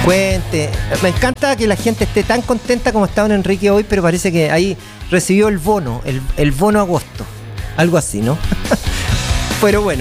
Fuente. Me encanta que la gente esté tan contenta como está don Enrique hoy, pero parece que ahí recibió el bono, el bono agosto. Algo así, ¿no? Pero bueno.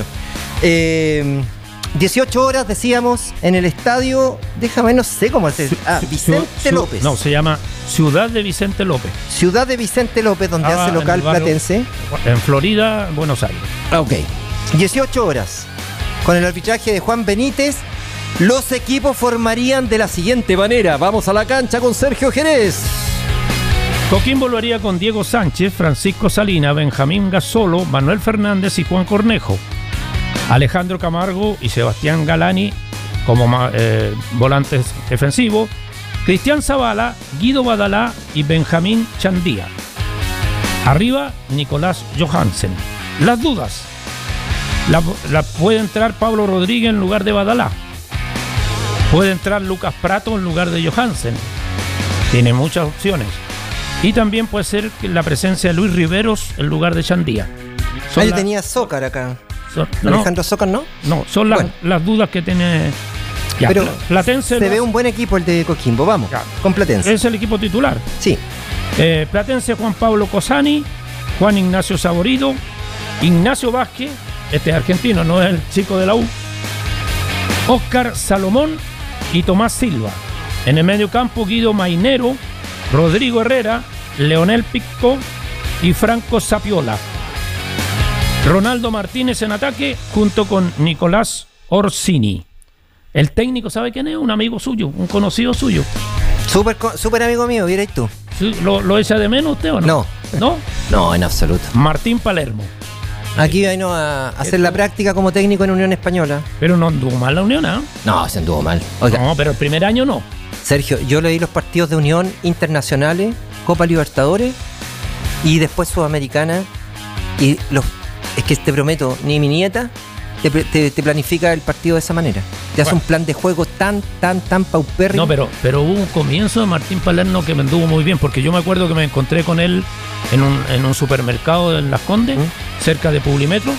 18 horas, decíamos, en el estadio. Déjame, no sé cómo se Vicente López. No, se llama Ciudad de Vicente López. Ciudad de Vicente López, donde hace local Platense. En Florida, Buenos Aires. Ok. 18 horas. Con el arbitraje de Juan Benítez, los equipos formarían de la siguiente manera. Vamos a la cancha con Sergio Jerez. Coquimbo lo haría con Diego Sánchez, Francisco Salina, Benjamín Gasolo, Manuel Fernández y Juan Cornejo. Alejandro Camargo y Sebastián Galani como volantes defensivos. Cristian Zavala, Guido Badalá y Benjamín Chandía. Arriba, Nicolás Johansen. Las dudas. Puede entrar Pablo Rodríguez en lugar de Badalá. Puede entrar Lucas Prato en lugar de Johansen. Tiene muchas opciones. Y también puede ser la presencia de Luis Riveros en lugar de Chandía. Yo tenía Zócar acá. Alejandro Zócar, ¿no? No, son las dudas que tiene. Ya, pero Platense se ve un buen equipo el de Coquimbo, vamos, ya, con Platense. Es el equipo titular. Sí. Platense, Juan Pablo Cosani, Juan Ignacio Saborido, Ignacio Vázquez, este es argentino, no es el chico de la U, Óscar Salomón y Tomás Silva. En el medio campo, Guido Mainero, Rodrigo Herrera, Leonel Pico y Franco Sapiola. Ronaldo Martínez en ataque junto con Nicolás Orsini. El técnico, ¿sabe quién es? Un amigo suyo, un conocido suyo. Súper amigo mío, ¿vierais tú? ¿Lo echa de menos usted o no? No. No, en absoluto. Martín Palermo. Aquí vino a hacer la práctica como técnico en Unión Española. Pero no anduvo mal la Unión, ¿eh? No, se anduvo mal. Oiga, no, pero el primer año no. Sergio, yo leí los partidos de Unión internacionales, Copa Libertadores y después Sudamericana. Y es que te prometo, ni mi nieta te planifica el partido de esa manera. Te hace un plan de juego tan paupérrimo. No, pero hubo un comienzo de Martín Palermo que me anduvo muy bien, porque yo me acuerdo que me encontré con él en un supermercado en Las Condes, cerca de Publimetro,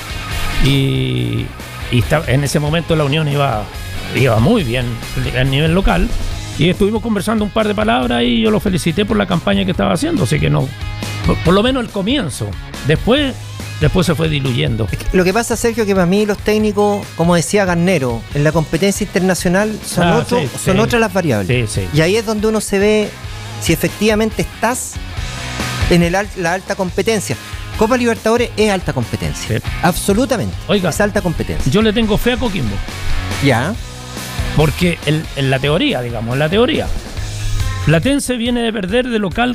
y en ese momento la Unión iba muy bien a nivel local, y estuvimos conversando un par de palabras y yo lo felicité por la campaña que estaba haciendo, así que no, por lo menos el comienzo. Después se fue diluyendo. Lo que pasa, Sergio, que para mí los técnicos, como decía Garnero, en la competencia internacional son otras las variables. Sí. Y ahí es donde uno se ve si efectivamente estás en la alta competencia. Copa Libertadores es alta competencia. Sí. Absolutamente. Oiga, es alta competencia. Yo le tengo fe a Coquimbo. Ya. Porque en la teoría, Platense viene de perder de local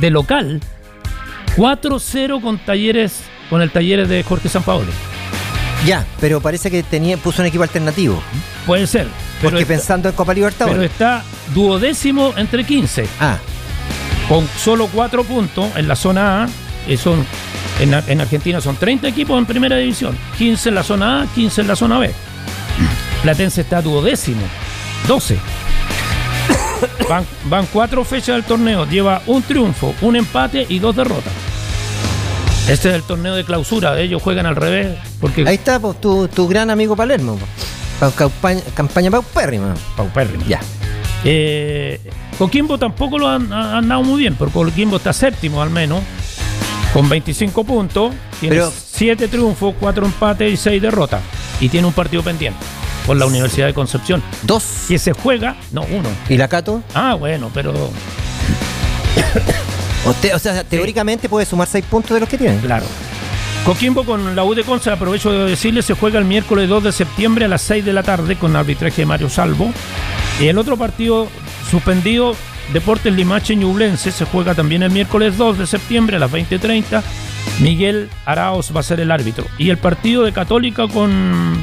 4-0 con el Talleres de Jorge Sampaoli. Ya, pero parece que puso un equipo alternativo. Puede ser. Porque pensando en Copa Libertadores. Pero está 12º entre 15. Con solo 4 puntos en la zona A. En Argentina son 30 equipos en primera división. 15 en la zona A, 15 en la zona B. Platense está 12º. 12. Van 4 fechas del torneo. Lleva un triunfo, un empate y 2 derrotas. Este es el torneo de clausura. Ellos juegan al revés. Porque ahí está pues, tu gran amigo Palermo. Campaña paupérrima. Ya. Coquimbo tampoco lo han dado muy bien, porque Coquimbo está séptimo al menos, con 25 puntos. Tiene 7 triunfos, 4 empates y 6 derrotas. Y tiene un partido pendiente con la Universidad de Concepción. 2. Que se juega, no, 1. ¿Y la Cato? Bueno, pero... O sea, teóricamente puede sumar 6 puntos de los que tienen. Claro. Coquimbo con la U de Conce, aprovecho de decirle, se juega el miércoles 2 de septiembre a las 6 de la tarde con arbitraje de Mario Salvo. Y el otro partido suspendido, Deportes Limache Ñublense, se juega también el miércoles 2 de septiembre a las 20:30. Miguel Arauz va a ser el árbitro. Y el partido de Católica con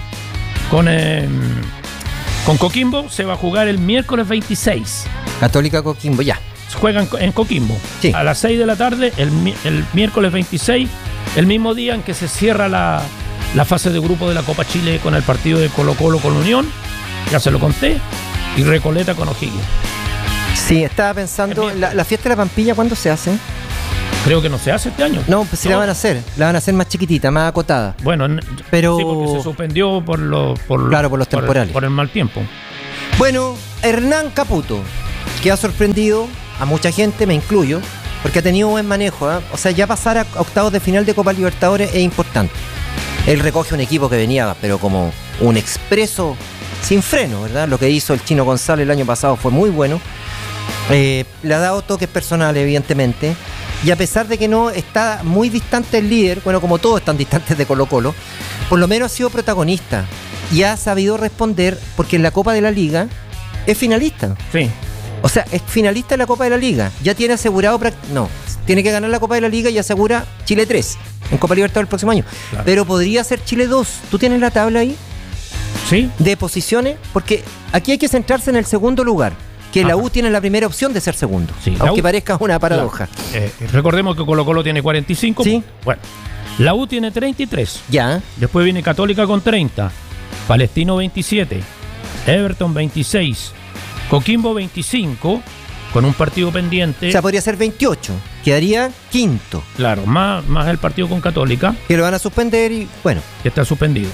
Coquimbo se va a jugar el miércoles 26. Católica Coquimbo, ya. Juegan en Coquimbo, sí. A las 6 de la tarde, el miércoles 26, el mismo día en que se cierra la fase de grupo de la Copa Chile con el partido de Colo-Colo con Unión, ya se lo conté, y Recoleta con O'Higgins. Sí, estaba pensando, la fiesta de la Pampilla, ¿cuándo se hace? Creo que no se hace este año. No, pues sí, no. La van a hacer más chiquitita, más acotada. Bueno, pero sí, porque se suspendió por los temporales. Por el mal tiempo. Bueno, Hernán Caputo, que ha sorprendido a mucha gente, me incluyo, porque ha tenido buen manejo, ¿eh? O sea, ya pasar a octavos de final de Copa Libertadores es importante. Él recoge un equipo que venía, pero como un expreso sin freno, ¿verdad? Lo que hizo el Chino González el año pasado fue muy bueno. Le ha dado toques personales, evidentemente. Y a pesar de que no está muy distante el líder, bueno, como todos están distantes de Colo-Colo, por lo menos ha sido protagonista y ha sabido responder, porque en la Copa de la Liga es finalista. Sí. O sea, es finalista en la Copa de la Liga. Ya tiene asegurado... tiene que ganar la Copa de la Liga y asegura Chile 3 en Copa Libertadores el próximo año. Claro. Pero podría ser Chile 2. ¿Tú tienes la tabla ahí? Sí. De posiciones, porque aquí hay que centrarse en el segundo lugar. Que la U tiene la primera opción de ser segundo, sí, aunque parezca una paradoja. Recordemos que Colo-Colo tiene 45. Sí. Bueno, la U tiene 33. Ya. Después viene Católica con 30. Palestino 27. Everton 26. Coquimbo 25. Con un partido pendiente. O sea, podría ser 28. Quedaría quinto. Claro, más el partido con Católica. Que lo van a suspender y bueno. Que está suspendido.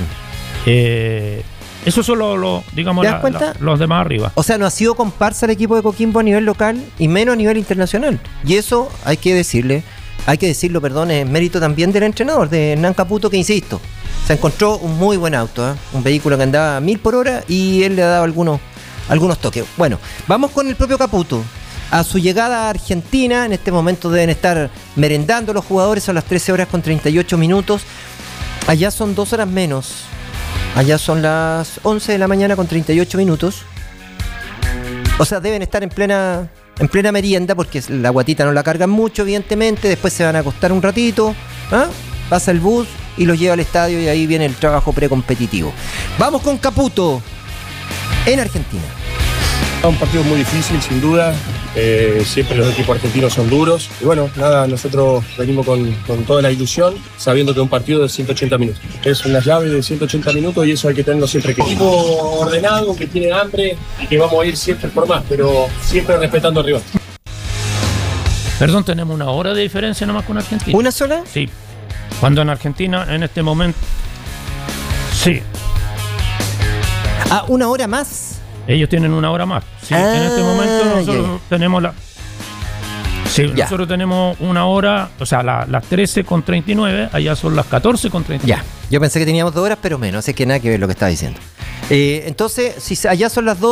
Esos son digamos, los demás arriba. O sea, no ha sido comparsa el equipo de Coquimbo a nivel local y menos a nivel internacional. Y eso hay que decirlo, es mérito también del entrenador, de Hernán Caputo, que insisto, se encontró un muy buen auto, un vehículo que andaba a 1000 por hora y él le ha dado algunos toques. Bueno, vamos con el propio Caputo. A su llegada a Argentina, en este momento deben estar merendando los jugadores, son las 13 horas con 38 minutos. Allá son 2 horas menos. Allá son las 11 de la mañana con 38 minutos. O sea, deben estar en plena merienda, porque la guatita no la cargan mucho, evidentemente. Después se van a acostar un ratito, pasa el bus y los lleva al estadio y ahí viene el trabajo precompetitivo. Vamos con Caputo en Argentina. Un partido muy difícil, sin duda. Siempre los equipos argentinos son duros. Y bueno, nada, nosotros venimos con toda la ilusión, sabiendo que un partido de 180 minutos. Es una llave de 180 minutos y eso hay que tenerlo siempre. Que equipo ordenado, que tiene hambre y que vamos a ir siempre por más, pero siempre respetando al rival. Perdón, tenemos una hora de diferencia nomás con Argentina. ¿Una sola? Sí. Cuando en Argentina, en este momento... Sí. ¿Una hora más? Ellos tienen una hora más. Sí, en este momento nosotros tenemos nosotros tenemos una hora, o sea, las 13:39, allá son las 14:39. Ya, yo pensé que teníamos 2 horas, pero menos, así que nada que ver lo que estaba diciendo. Entonces, si allá son las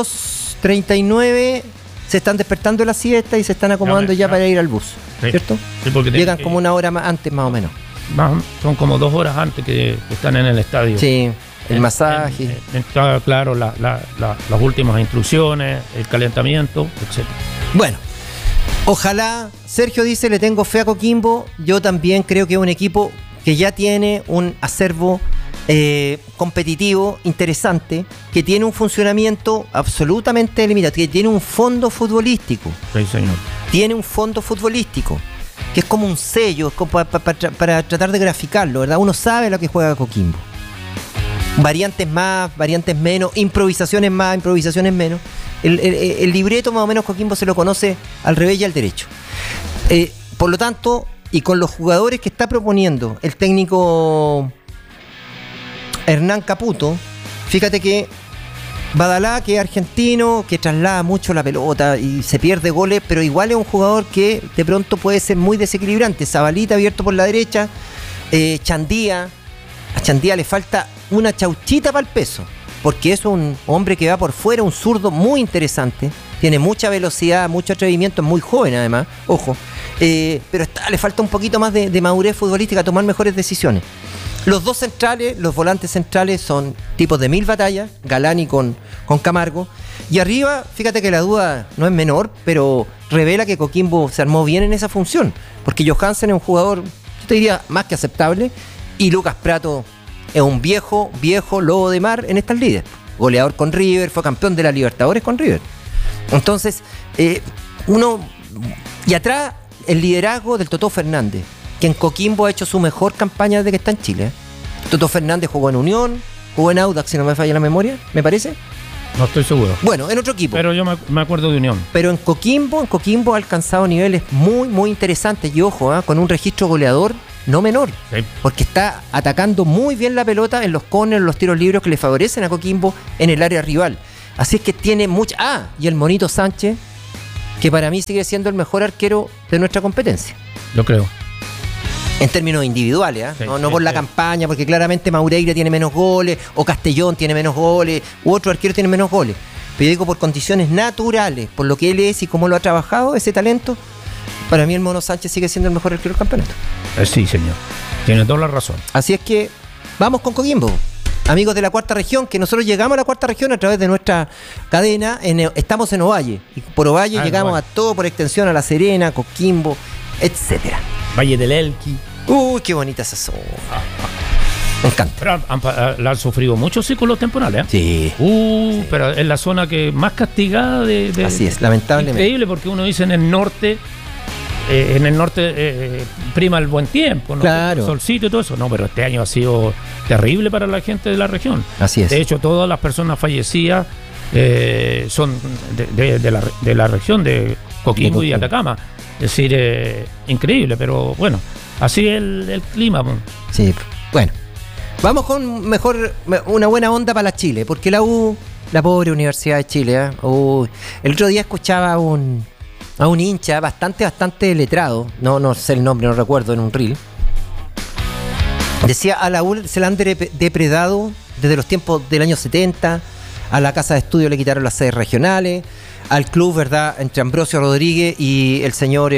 2:39, se están despertando la siesta y se están acomodando ya para ir al bus, sí. ¿Cierto? Sí, porque llegan como una hora antes, más o menos. Son como 2 horas antes que están en el estadio. Sí. El masaje. Claro, las últimas instrucciones, el calentamiento, etc. Bueno, ojalá. Sergio dice, le tengo fe a Coquimbo. Yo también creo que es un equipo que ya tiene un acervo competitivo interesante, que tiene un funcionamiento absolutamente limitado, que tiene un fondo futbolístico. Sí, señor. Tiene un fondo futbolístico, que es como un sello, es como para tratar de graficarlo, ¿verdad? Uno sabe lo que juega Coquimbo. Variantes más, variantes menos, improvisaciones más, improvisaciones menos. El libreto más o menos Coquimbo se lo conoce al revés y al derecho. Por lo tanto, y con los jugadores que está proponiendo el técnico Hernán Caputo, fíjate que Badalá, que es argentino, que traslada mucho la pelota y se pierde goles, pero igual es un jugador que de pronto puede ser muy desequilibrante. Zabalita abierto por la derecha, Chandía. A Chandía le falta una chauchita para el peso, porque es un hombre que va por fuera, un zurdo muy interesante, tiene mucha velocidad, mucho atrevimiento, es muy joven además, ojo, pero le falta un poquito más de madurez futbolística, tomar mejores decisiones. Los dos centrales, los volantes centrales son tipos de 1000 batallas, Galani con Camargo, y arriba, fíjate que la duda no es menor, pero revela que Coquimbo se armó bien en esa función, porque Johansen es un jugador, yo te diría, más que aceptable, y Lucas Pratto es un viejo lobo de mar en estas líderes. Goleador con River, fue campeón de la Libertadores con River. Entonces, y atrás el liderazgo del Totó Fernández, que en Coquimbo ha hecho su mejor campaña desde que está en Chile. Totó Fernández jugó en Unión, jugó en Audax, si no me falla la memoria, me parece. No estoy seguro. Bueno, en otro equipo. Pero yo me acuerdo de Unión. Pero en Coquimbo ha alcanzado niveles muy, muy interesantes. Y ojo, con un registro goleador no menor, sí, porque está atacando muy bien la pelota en los corners, los tiros libres que le favorecen a Coquimbo en el área rival. Así es que tiene mucha... y el Monito Sánchez, que para mí sigue siendo el mejor arquero de nuestra competencia. Yo creo. En términos individuales, ¿eh? Sí, no por la campaña, porque claramente Maureira tiene menos goles, o Castellón tiene menos goles, u otro arquero tiene menos goles. Pero yo digo por condiciones naturales, por lo que él es y cómo lo ha trabajado, ese talento, para mí el Mono Sánchez sigue siendo el mejor arquero del campeonato. Sí, señor. Tiene toda la razón. Así es que vamos con Coquimbo. Amigos de la cuarta región, que nosotros llegamos a la cuarta región a través de nuestra cadena, estamos en Ovalle, y por Ovalle llegamos a todo por extensión, a La Serena, Coquimbo, etcétera. Valle del Elqui. Uy, qué bonita esa zona. Me encanta. Pero la han sufrido muchos ciclos temporales, ¿eh? Sí. Sí. Pero es la zona que más castigada de así es, lamentablemente. Increíble, porque uno dice en el norte prima el buen tiempo, ¿no? Claro. Solcito y todo eso. No, pero este año ha sido terrible para la gente de la región. Así es. De hecho, todas las personas fallecidas son de la región de Coquimbo y Atacama. Es decir, increíble, pero bueno, así es el clima. Sí, bueno. Vamos con una buena onda para la Chile, porque la U, la pobre Universidad de Chile, ¿eh? El otro día escuchaba a un hincha bastante letrado, no sé el nombre, no recuerdo, en un reel. Decía, a la U se la han depredado desde los tiempos del año 70, a la casa de estudio le quitaron las sedes regionales, al club, ¿verdad?, entre Ambrosio Rodríguez y el señor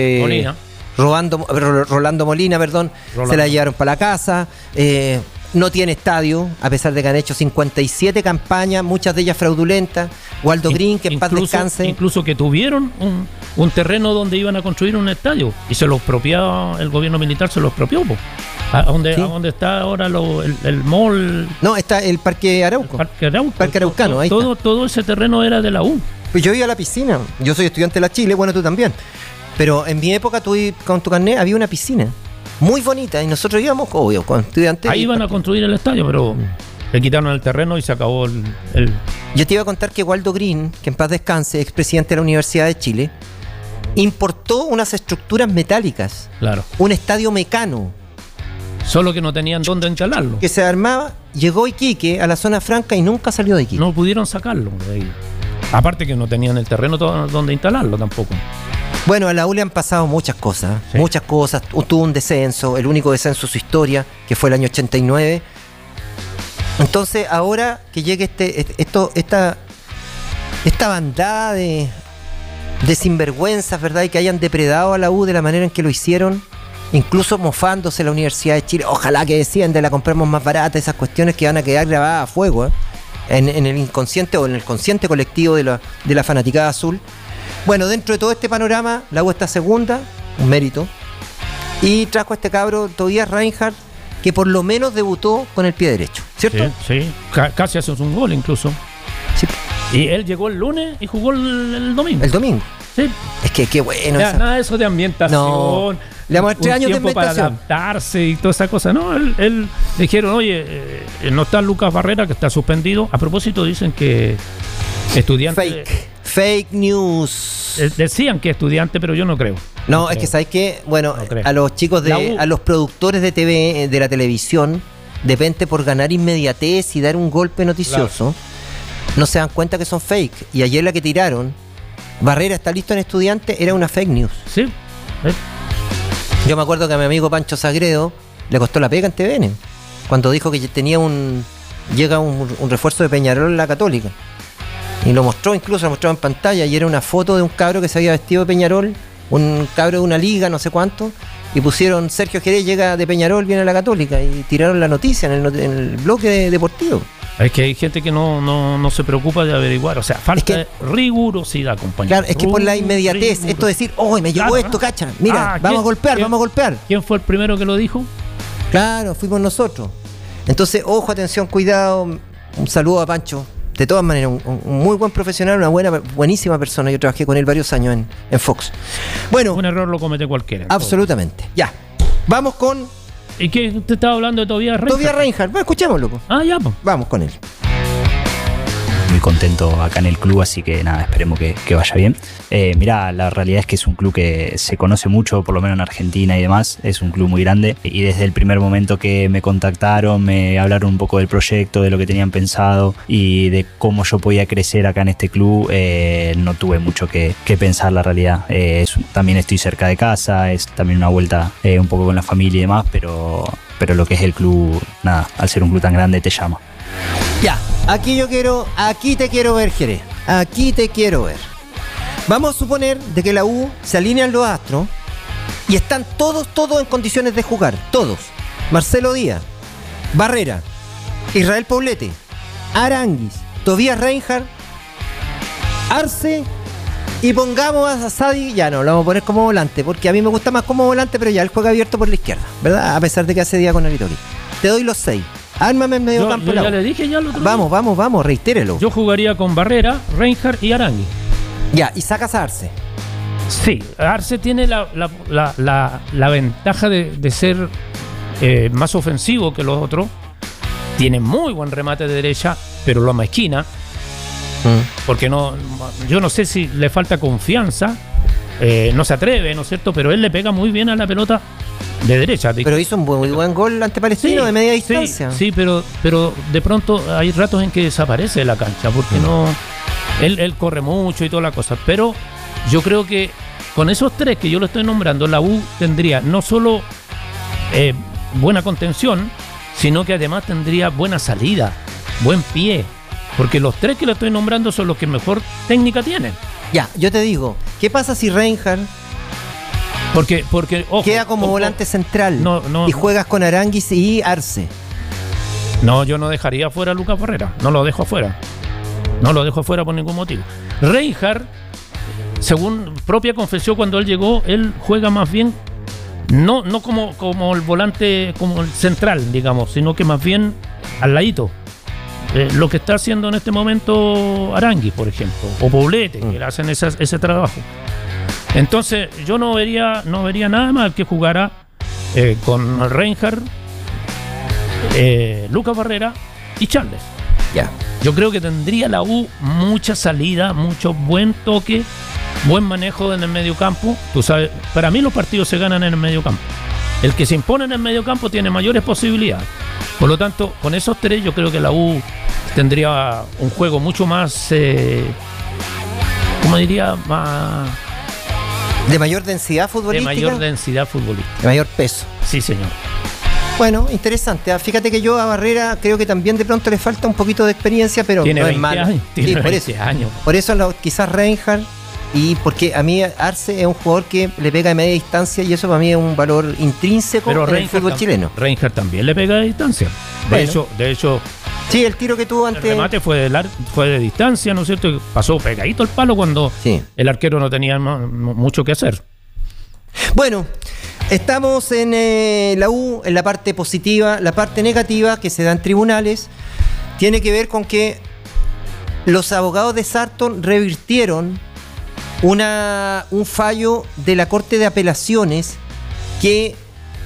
Rolando Molina, se la llevaron para la casa. No tiene estadio, a pesar de que han hecho 57 campañas, muchas de ellas fraudulentas. Waldo Green, que en paz descanse. Incluso que tuvieron un terreno donde iban a construir un estadio y se lo expropiaba, el gobierno militar se lo expropió. ¿A dónde está ahora el mall? No, está el Parque Arauco. Parque Araucano, ahí está. Todo ese terreno era de la U. Pues yo iba a la piscina, yo soy estudiante de la Chile, bueno, tú también. Pero en mi época, tú con tu carnet, había una piscina muy bonita y nosotros íbamos, obvio, con estudiantes. Ahí iban a construir el estadio, pero le quitaron el terreno y se acabó el... Yo te iba a contar que Waldo Green, que en paz descanse, expresidente de la Universidad de Chile, importó unas estructuras metálicas. Claro. Un estadio mecano. Solo que no tenían dónde instalarlo. Que se armaba, llegó Iquique a la zona franca y nunca salió de Iquique. No pudieron sacarlo de ahí. Aparte que no tenían el terreno donde instalarlo tampoco. Bueno, a la U le han pasado muchas cosas, sí. Muchas cosas. Tuvo un descenso, el único descenso de su historia, que fue el año 89. Entonces, ahora que llegue esta bandada de sinvergüenzas, ¿verdad? Y que hayan depredado a la U de la manera en que lo hicieron, incluso mofándose la Universidad de Chile. Ojalá que decían de la compramos más barata, esas cuestiones que van a quedar grabadas a fuego, ¿eh? En el inconsciente o en el consciente colectivo de la fanaticada azul. Bueno, dentro de todo este panorama, la U está segunda, un mérito, y trajo a este cabro, Tobias Reinhardt, que por lo menos debutó con el pie derecho, ¿cierto? Sí. Casi hace un gol incluso. Sí. Y él llegó el lunes y jugó el domingo. El domingo. Sí. Es que qué bueno. Nada de eso de ambientación. No. Le damos 3 años de ambientación. Para adaptarse y toda esa cosa. No, él dijeron, oye, no está Lucas Barrera, que está suspendido. A propósito, dicen que estudiante... Fake news. Decían que estudiante, pero yo no creo. No, es que ¿sabes qué? Bueno, a los chicos a los productores de TV, de la televisión, depende por ganar inmediatez y dar un golpe noticioso, claro. No se dan cuenta que son fake. Y ayer la que tiraron, Barrera está listo en estudiante, era una fake news. Sí. Yo me acuerdo que a mi amigo Pancho Sagredo le costó la pega en TVN, cuando dijo que tenía llega un refuerzo de Peñarol en la Católica. Y lo mostró en pantalla, y era una foto de un cabro que se había vestido de Peñarol, un cabro de una liga, no sé cuánto, y pusieron Sergio Jerez llega de Peñarol, viene a la Católica, y tiraron la noticia en el bloque deportivo. Es que hay gente que no se preocupa de averiguar, o sea, falta rigurosidad, compañero. Claro, es que por la inmediatez, esto de decir, me llegó esto, cacha, mira, vamos a golpear. ¿Quién fue el primero que lo dijo? Claro, fuimos nosotros. Entonces, ojo, atención, cuidado, un saludo a Pancho. De todas maneras, un muy buen profesional, una buenísima persona. Yo trabajé con él varios años en Fox. Bueno, un error lo comete cualquiera. Absolutamente. Ya. Vamos con... ¿Y qué te estaba hablando de Tobias Reinhardt? Tobias Reinhardt. Bueno, escuchémoslo. Ya, pues. Vamos con él. muy contento acá en el club, así que nada, esperemos que vaya bien. Mirá, la realidad es que es un club que se conoce mucho, por lo menos en Argentina y demás, es un club muy grande, y desde el primer momento que me contactaron, me hablaron un poco del proyecto, de lo que tenían pensado y de cómo yo podía crecer acá en este club, no tuve mucho que pensar, la realidad. También estoy cerca de casa, es también una vuelta un poco con la familia y demás, pero lo que es el club, nada, al ser un club tan grande te llama. Ya, aquí te quiero ver, Jerez. Aquí te quiero ver. Vamos a suponer de que la U se alinean los astros y están todos en condiciones de jugar. Todos. Marcelo Díaz, Barrera, Israel Poblete, Aranguis, Tobías Reinhardt, Arce, y pongamos a Sadi, ya no, lo vamos a poner como volante, porque a mí me gusta más como volante, pero ya él juega abierto por la izquierda, ¿verdad? A pesar de que hace día con Aritori. Te doy los 6. Ármame en medio campo. Ya le dije ya el otro día. Vamos, reitérelo. Yo jugaría con Barrera, Reinhardt y Arangui. Ya, y sacas a Arce. Sí, Arce tiene la ventaja de ser más ofensivo que los otros. Tiene muy buen remate de derecha, pero lo ama esquina. Porque yo no sé si le falta confianza. No se atreve, ¿no es cierto? Pero él le pega muy bien a la pelota de derecha. Pero hizo un muy buen gol ante Palestino de media distancia. Sí, pero de pronto hay ratos en que desaparece de la cancha, porque él corre mucho y toda la cosa. Pero yo creo que con esos 3 que yo le estoy nombrando, la U tendría no solo buena contención, sino que además tendría buena salida, buen pie, porque los 3 que le estoy nombrando son los que mejor técnica tienen. Ya, yo te digo, ¿qué pasa si Reinhardt porque ojo, queda como volante central y juegas con Aranguis y Arce? No, yo no dejaría fuera a Lucas Barrera, no lo dejo afuera por ningún motivo. Reinhardt, según propia confesión, cuando él llegó, él juega más bien no como el volante, como el central, digamos, sino que más bien al ladito. Lo que está haciendo en este momento Arangui, por ejemplo, o Poblete, que le hacen ese trabajo. Entonces yo no vería nada mal que jugara con Reinhardt, Lucas Barrera y Charles. Ya. Yo creo que tendría la U mucha salida, mucho buen toque, buen manejo en el medio campo. Tú sabes, para mí los partidos se ganan en el medio campo. El que se impone en el medio campo tiene mayores posibilidades. Por lo tanto, con esos 3 yo creo que la U tendría un juego mucho más, ¿cómo diría? ¿De mayor densidad futbolística? De mayor densidad futbolística. De mayor peso. Sí, señor. Bueno, interesante. Fíjate que yo a Barrera creo que también de pronto le falta un poquito de experiencia, pero tiene no 20 es malo. Años, tiene 20 años. Por eso quizás Reinhardt, y porque a mí Arce es un jugador que le pega de media distancia y eso para mí es un valor intrínseco en el fútbol chileno. Reinhardt también le pega de distancia. De hecho, sí, el tiro que tuvo antes. El remate fue de distancia, ¿no es cierto? Pasó pegadito al palo cuando el arquero no tenía mucho que hacer. Bueno, estamos en la U, en la parte positiva. La parte negativa que se da en tribunales tiene que ver con que los abogados de Sarton revirtieron un fallo de la Corte de Apelaciones que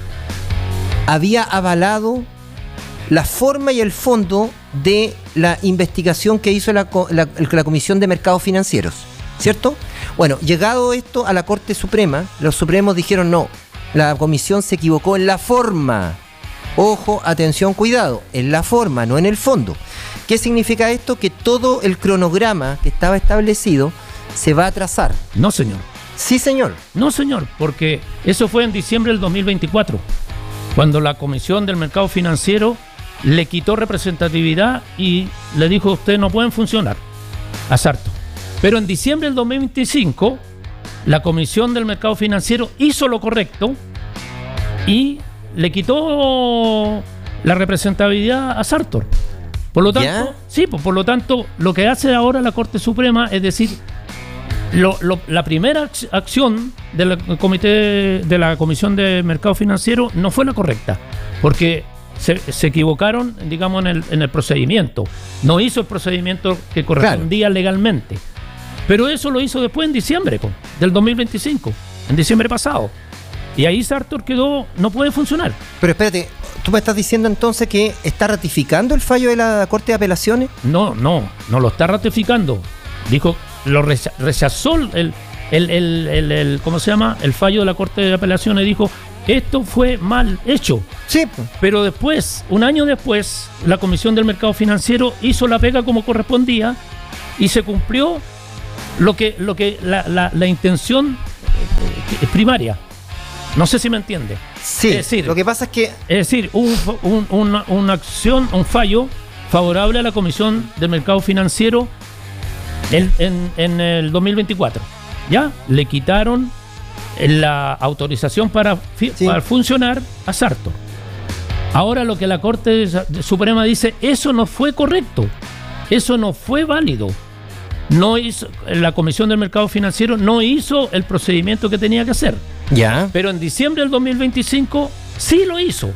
había avalado la forma y el fondo de la investigación que hizo la Comisión de Mercados Financieros, ¿cierto? Bueno, llegado esto a la Corte Suprema, los Supremos dijeron no, la Comisión se equivocó en la forma. Ojo, atención, cuidado, en la forma, no en el fondo. ¿Qué significa esto? Que todo el cronograma que estaba establecido se va a atrasar. No, señor. Sí, señor. No, señor, porque eso fue en diciembre del 2024, cuando la Comisión del Mercado Financiero le quitó representatividad y le dijo: ustedes no pueden funcionar a Sarto. Pero en diciembre del 2025 la Comisión del Mercado Financiero hizo lo correcto y le quitó la representatividad a Sartor. Por lo tanto, por lo tanto, lo que hace ahora la Corte Suprema es decir, la primera acción del comité de la Comisión de Mercado Financiero no fue la correcta, porque se equivocaron, digamos, en el procedimiento. No hizo el procedimiento que correspondía legalmente. Pero eso lo hizo después en diciembre del 2025, en diciembre pasado. Y ahí Sartor no puede funcionar. Pero espérate, ¿Tú me estás diciendo entonces que está ratificando el fallo de la Corte de Apelaciones? No lo está ratificando. Dijo, lo rechazó el ¿cómo se llama? El fallo de la Corte de Apelaciones. Dijo, esto fue mal hecho. Sí. Pero después, un año después, la Comisión del Mercado Financiero hizo la pega como correspondía y se cumplió la intención primaria. No sé si me entiende. Sí, es decir, lo que pasa es que... Es decir, una acción, un fallo favorable a la Comisión del Mercado Financiero en el 2024. ¿Ya? Le quitaron la autorización para funcionar a Sartor. Ahora lo que la Corte Suprema dice, eso no fue correcto, eso no fue válido. No hizo, la Comisión del Mercado Financiero no hizo el procedimiento que tenía que hacer. Ya. Pero en diciembre del 2025 sí lo hizo.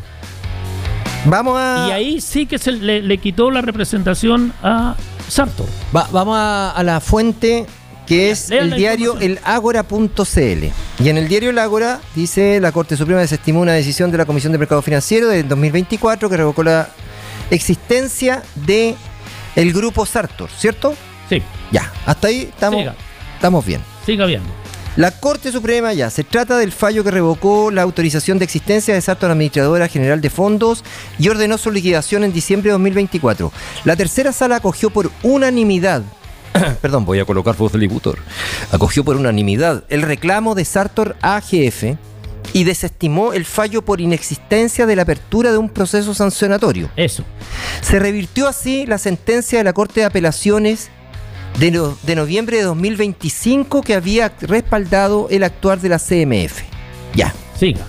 Y ahí sí que se le quitó la representación a Sartor. Vamos a la fuente, que es el diario elagora.cl. Y en el diario El Ágora dice: la Corte Suprema desestimó una decisión de la Comisión de Mercado Financiero del 2024 que revocó la existencia de el grupo Sartor, ¿cierto? Sí. Ya, hasta ahí estamos bien. Siga viendo. La Corte Suprema se trata del fallo que revocó la autorización de existencia de Sartor, administradora general de fondos, y ordenó su liquidación en diciembre de 2024. La tercera sala acogió por unanimidad perdón, voy a colocar voz del locutor. Acogió por unanimidad el reclamo de Sartor AGF y desestimó el fallo por inexistencia de la apertura de un proceso sancionatorio. Eso. Se revirtió así la sentencia de la Corte de Apelaciones de noviembre de 2025 que había respaldado el actuar de la CMF. Ya. Siga.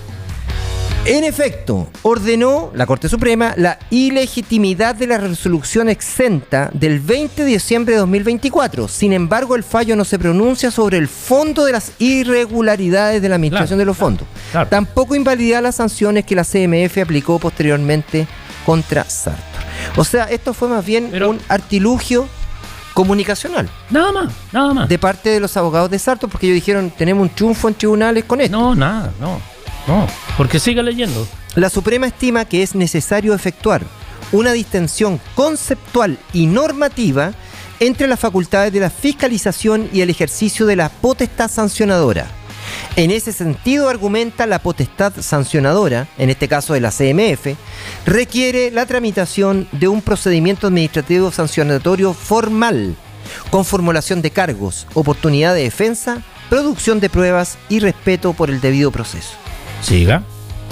En efecto, ordenó la Corte Suprema la ilegitimidad de la resolución exenta del 20 de diciembre de 2024. Sin embargo, el fallo no se pronuncia sobre el fondo de las irregularidades de la administración de los fondos. Claro. Tampoco invalida las sanciones que la CMF aplicó posteriormente contra Sartor. O sea, esto fue más bien un artilugio comunicacional. Nada más. De parte de los abogados de Sartor, porque ellos dijeron, tenemos un triunfo en tribunales con esto. No, porque siga leyendo. La Suprema estima que es necesario efectuar una distinción conceptual y normativa entre las facultades de la fiscalización y el ejercicio de la potestad sancionadora. En ese sentido, argumenta, la potestad sancionadora, en este caso de la CMF, requiere la tramitación de un procedimiento administrativo sancionatorio formal, con formulación de cargos, oportunidad de defensa, producción de pruebas y respeto por el debido proceso. Siga.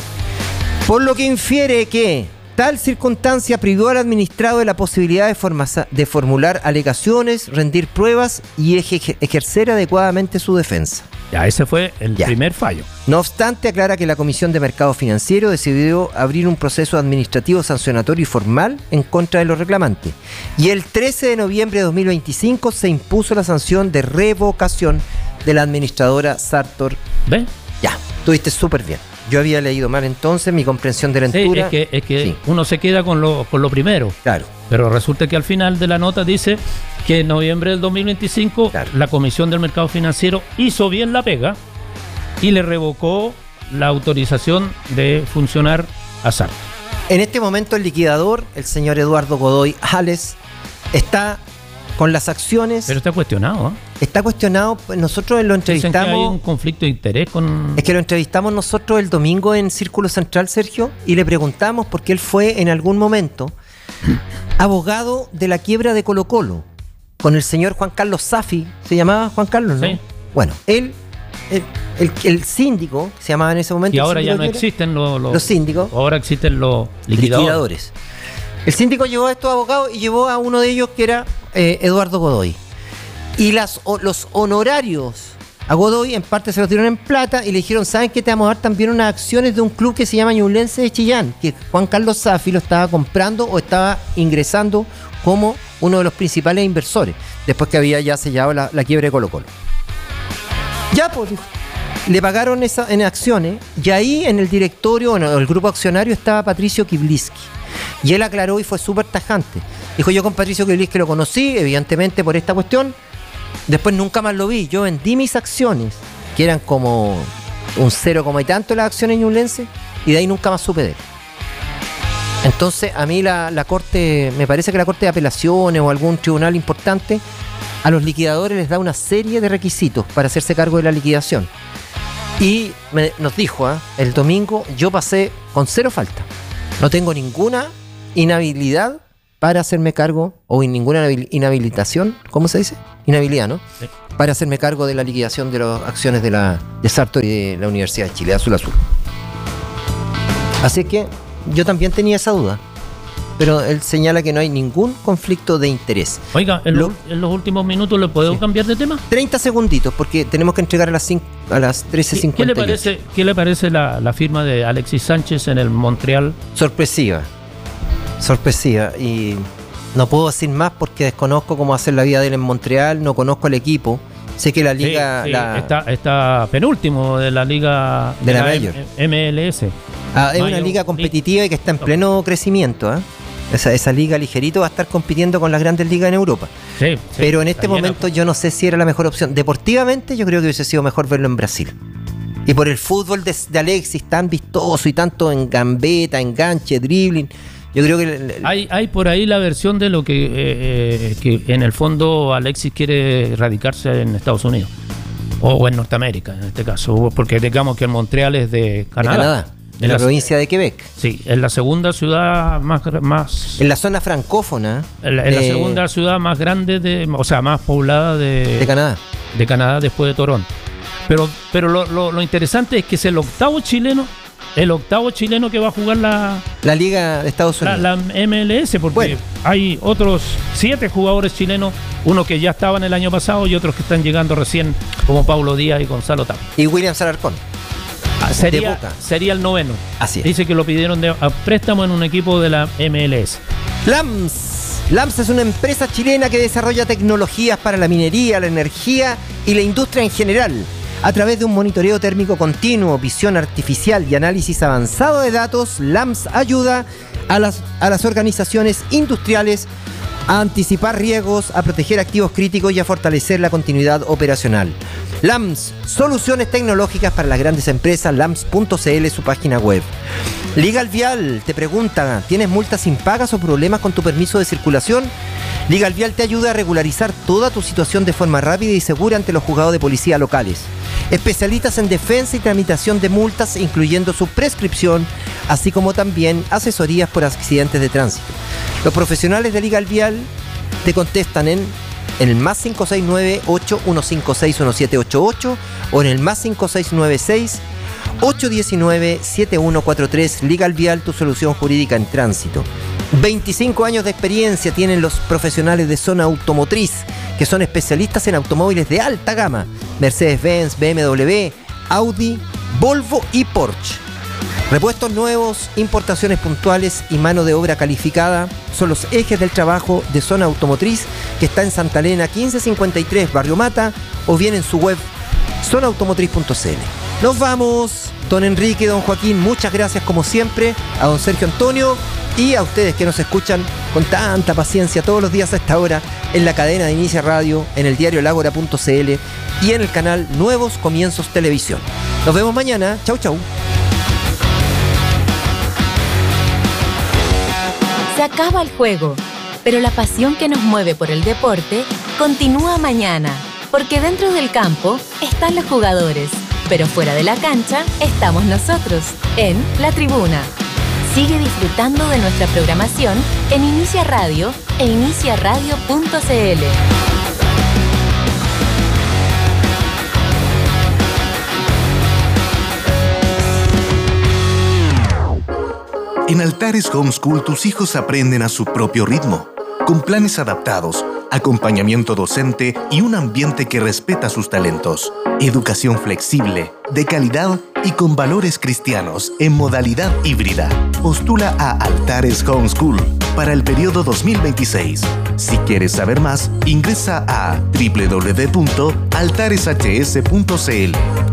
Por lo que infiere que tal circunstancia privó al administrado de la posibilidad de formular alegaciones, rendir pruebas y ejercer adecuadamente su defensa. Ya, ese fue el primer fallo. No obstante, aclara que la Comisión de Mercado Financiero decidió abrir un proceso administrativo sancionatorio y formal en contra de los reclamantes. Y el 13 de noviembre de 2025 se impuso la sanción de revocación de la administradora Sartor. ¿Ve? Ya, estuviste súper bien. Yo había leído mal entonces, mi comprensión de la lectura. Es que uno se queda con lo primero. Claro. Pero resulta que al final de la nota dice que en noviembre del 2025 la Comisión del Mercado Financiero hizo bien la pega y le revocó la autorización de funcionar a Sartor. En este momento el liquidador, el señor Eduardo Godoy Hales, está con las acciones. Pero está cuestionado, ¿eh? Está cuestionado. Nosotros lo entrevistamos. Dicen que hay un conflicto de interés con... Es que lo entrevistamos nosotros el domingo en Círculo Central, Sergio, y le preguntamos porque él fue en algún momento abogado de la quiebra de Colo-Colo con el señor Juan Carlos Safi. ¿Se llamaba Juan Carlos, no? Sí. Bueno, él, el síndico, se llamaba en ese momento. Y ahora ya no existen los síndicos. Ahora existen los liquidadores. El síndico llevó a estos abogados y llevó a uno de ellos que era Eduardo Godoy. Y los honorarios a Godoy en parte se los dieron en plata y le dijeron, ¿saben qué? Te vamos a dar también unas acciones de un club que se llama Ñublense de Chillán, que Juan Carlos Safi lo estaba comprando o estaba ingresando como uno de los principales inversores, después que había ya sellado la quiebra de Colo-Colo. Ya, pues, le pagaron en acciones, y ahí en el directorio, en el grupo accionario, estaba Patricio Kibliski. Y él aclaró y fue súper tajante. Dijo, yo con Patricio Kibliski lo conocí, evidentemente por esta cuestión. Después nunca más lo vi. Yo vendí mis acciones, que eran como un 0, y tanto las acciones ñublenses, y de ahí nunca más supe de él. Entonces, a mí la Corte, me parece que la Corte de Apelaciones o algún tribunal importante, a los liquidadores les da una serie de requisitos para hacerse cargo de la liquidación. Y nos dijo, el domingo yo pasé con 0 falta. No tengo ninguna inhabilidad para hacerme cargo, o ninguna inhabilitación, ¿cómo se dice? Inhabilidad, ¿no? Sí. Para hacerme cargo de la liquidación de las acciones de Sartor y de la Universidad de Chile, Azul Azul. Así que yo también tenía esa duda, pero él señala que no hay ningún conflicto de interés. Oiga, en los últimos minutos ¿le puedo cambiar de tema? 30 segunditos, porque tenemos que entregar a las 13:50. ¿Qué le parece la firma de Alexis Sánchez en el Montreal? Sorpresiva, y no puedo decir más porque desconozco cómo hacer la vida de él en Montreal, no conozco el equipo. Sé que la liga... Está penúltimo de la liga de la Mayor. MLS. Es una liga competitiva y que está en pleno crecimiento. Esa liga ligerito va a estar compitiendo con las grandes ligas en Europa. Sí, pero en este momento yo no sé si era la mejor opción. Deportivamente yo creo que hubiese sido mejor verlo en Brasil. Y por el fútbol de Alexis tan vistoso y tanto en gambeta, enganche, dribbling... Yo creo que hay por ahí la versión de lo que en el fondo Alexis quiere radicarse en Estados Unidos o en Norteamérica en este caso, porque digamos que el Montreal es de Canadá. En la provincia de Quebec. Sí, es la segunda ciudad más en la zona francófona. La segunda ciudad más grande más poblada de Canadá. De Canadá después de Toronto. Pero lo interesante es que es el octavo chileno que va a jugar la Liga de Estados Unidos. La MLS, porque hay otros 7 jugadores chilenos, uno que ya estaban el año pasado y otros que están llegando recién, como Paulo Díaz y Gonzalo Tapia. Y William Alarcón. Sería el 9º. Así es. Dice que lo pidieron a préstamo en un equipo de la MLS. LAMS es una empresa chilena que desarrolla tecnologías para la minería, la energía y la industria en general. A través de un monitoreo térmico continuo, visión artificial y análisis avanzado de datos, LAMS ayuda a las organizaciones industriales a anticipar riesgos, a proteger activos críticos y a fortalecer la continuidad operacional. LAMS, soluciones tecnológicas para las grandes empresas, lams.cl es su página web. Legal Vial te pregunta, ¿tienes multas impagas o problemas con tu permiso de circulación? Legal Vial te ayuda a regularizar toda tu situación de forma rápida y segura ante los juzgados de policía locales. Especialistas en defensa y tramitación de multas, incluyendo su prescripción, así como también asesorías por accidentes de tránsito. Los profesionales de Legal Vial te contestan en el más 569-8156-1788 o en el más 5696-819-7143. Legal Vial, tu solución jurídica en tránsito. 25 años de experiencia tienen los profesionales de Zona Automotriz, que son especialistas en automóviles de alta gama: Mercedes-Benz, BMW, Audi, Volvo y Porsche. Repuestos nuevos, importaciones puntuales y mano de obra calificada son los ejes del trabajo de Zona Automotriz, que está en Santa Elena 1553, Barrio Mata, o bien en su web zonaautomotriz.cl. Nos vamos, don Enrique, don Joaquín, muchas gracias como siempre, a don Sergio Antonio y a ustedes que nos escuchan con tanta paciencia todos los días a esta hora en la cadena de Inicia Radio, en el diario Lágora.cl y en el canal Nuevos Comienzos Televisión. Nos vemos mañana. Chau, chau. Se acaba el juego, pero la pasión que nos mueve por el deporte continúa mañana, porque dentro del campo están los jugadores, pero fuera de la cancha estamos nosotros, en La Tribuna. Sigue disfrutando de nuestra programación en Inicia Radio e iniciaradio.cl. En Altares Homeschool tus hijos aprenden a su propio ritmo, con planes adaptados, acompañamiento docente y un ambiente que respeta sus talentos. Educación flexible, de calidad y con valores cristianos en modalidad híbrida. Postula a Altares Homeschool para el periodo 2026. Si quieres saber más, ingresa a www.altareshs.cl.